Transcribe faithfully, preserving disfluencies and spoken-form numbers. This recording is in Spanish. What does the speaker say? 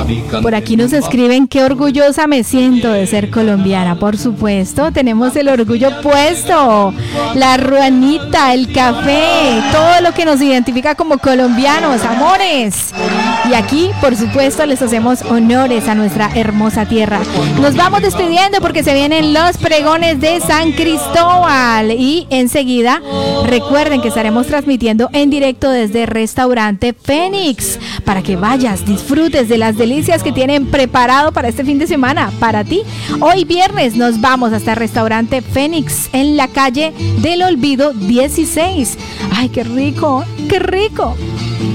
Por aquí nos escriben qué orgullosa me siento de ser colombiana. Por supuesto, tenemos el orgullo puesto, la ruanita, el café, todo lo que nos identifica como colombianos, amores. Y aquí, por supuesto, les hacemos honores a nuestra hermosa tierra. Nos vamos despidiendo porque se vienen los pregones de San Cristóbal y enseguida recuerden que estaremos transmitiendo en directo desde Restaurante Fénix para que vayas, disfrutes de las delicias que tienen preparado para este fin de semana para ti. Hoy viernes nos vamos hasta el Restaurante Fénix en la calle del Olvido dieciséis. Ay, qué rico, qué rico.